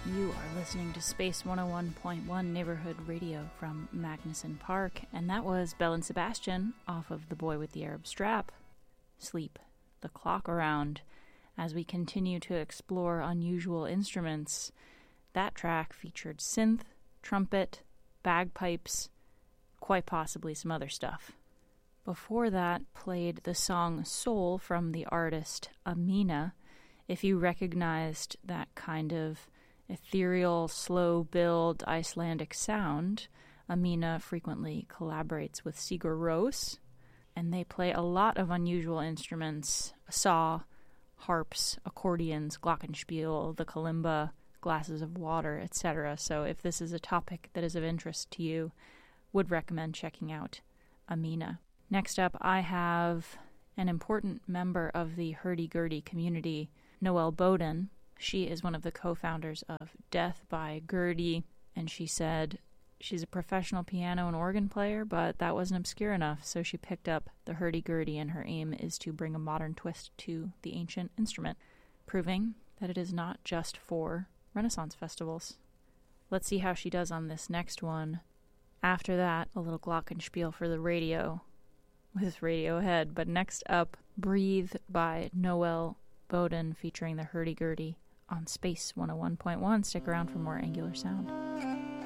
You are listening to Space 101.1 Neighborhood Radio from Magnuson Park, and that was Belle and Sebastian off of The Boy with the Arab Strap. Sleep the Clock Around. As we continue to explore unusual instruments, that track featured synth, trumpet, bagpipes, quite possibly some other stuff. Before that, played the song Soul from the artist Amina. If you recognized that kind of ethereal, slow build Icelandic sound, Amina frequently collaborates with Sigur Rós, and they play a lot of unusual instruments: saw, harps, accordions, glockenspiel, the kalimba, glasses of water, etc. So if this is a topic that is of interest to you, would recommend checking out Amina. Next up, I have an important member of the hurdy-gurdy community, Noelle Bowden. She is one of the co-founders of Death by Gurdy, and she said she's a professional piano and organ player, but that wasn't obscure enough, so she picked up the hurdy-gurdy, and her aim is to bring a modern twist to the ancient instrument, proving that it is not just for Renaissance festivals. Let's see how she does on this next one. After that, a little glockenspiel for the radio with Radiohead, but next up, Breathe by Noelle Bowden featuring the hurdy-gurdy on Space 101.1. Stick around for more Angular Sound.